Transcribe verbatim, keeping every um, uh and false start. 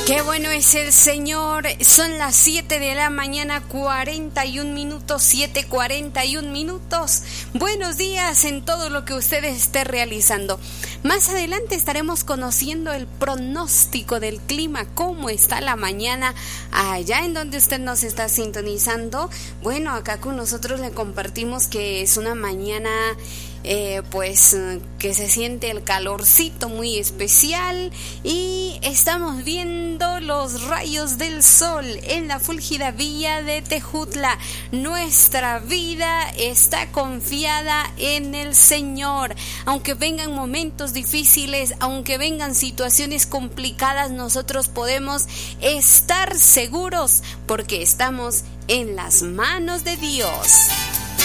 Qué bueno es el Señor. Son las siete de la mañana, cuarenta y un minutos, siete cuarenta y un minutos. Buenos días en todo lo que usted esté realizando. Más adelante estaremos conociendo el pronóstico del clima, cómo está la mañana allá en donde usted nos está sintonizando. Bueno, acá con nosotros le compartimos que es una mañana Eh, pues que se siente el calorcito muy especial y estamos viendo los rayos del sol en la fúlgida villa de Tejutla. Nuestra vida está confiada en el Señor. Aunque vengan momentos difíciles, aunque vengan situaciones complicadas, nosotros podemos estar seguros porque estamos en las manos de Dios.